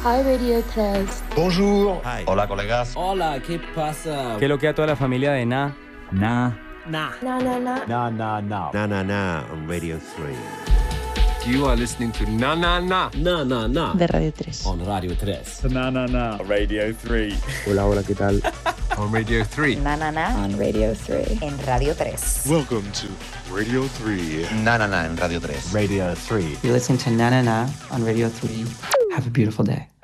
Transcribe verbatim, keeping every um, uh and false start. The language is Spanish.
Hi Radio tres. Bonjour. Hi. Hola, colegas. Hola, ¿qué pasa? ¿Qué lo que a toda la familia de Na? Na. Nah. Na na na. Na, na, na. Na Na Na on Radio three. You are listening to Na Na Na. Na, na, na. De Radio tres. On Radio tres. Na, na, na. Radio three. Hola, hola, ¿qué tal? On Radio three. Na, na, na. On Radio tres. En Radio tres. Welcome to Radio three. Na Na Na en Radio tres. Radio three. You listen to Na Na Na on Radio three. Have a beautiful day.